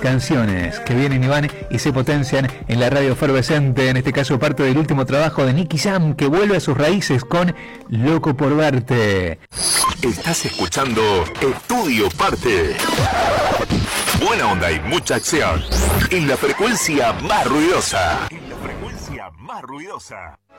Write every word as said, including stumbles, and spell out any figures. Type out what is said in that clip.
canciones que vienen y van y se potencian en la radio efervescente, en este caso parte del último trabajo de Nicky Jam, que vuelve a sus raíces con Loco por Verte. Estás escuchando Estudio Parte. Buena onda y mucha acción en la frecuencia más ruidosa. En la frecuencia más ruidosa.